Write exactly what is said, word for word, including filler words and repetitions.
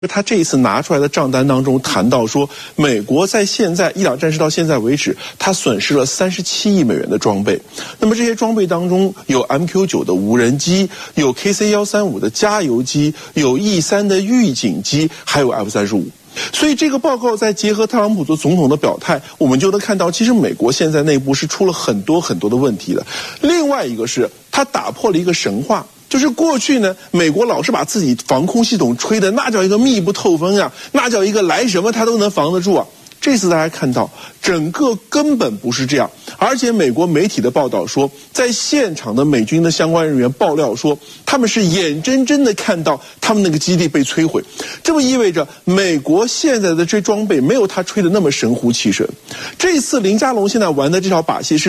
他这一次拿出来的账单当中谈到说，美国在现在伊朗战事到现在为止，他损失了三十七亿美元的装备。那么这些装备当中有 M Q 九 的无人机，有 K C 一三五 的加油机，有 E 三 的预警机，还有 F 三十五。所以这个报告再结合特朗普做总统的表态，我们就能看到，其实美国现在内部是出了很多很多的问题的。另外一个是，他打破了一个神话。就是过去呢，美国老是把自己防空系统吹的那叫一个密不透风啊，那叫一个来什么它都能防得住啊。这次大家看到，整个根本不是这样，而且美国媒体的报道说，在现场的美军的相关人员爆料说，他们是眼睁睁的看到他们那个基地被摧毁，这么意味着美国现在的这装备没有他吹的那么神乎其神。这次林佳龙现在玩的这条把戏是。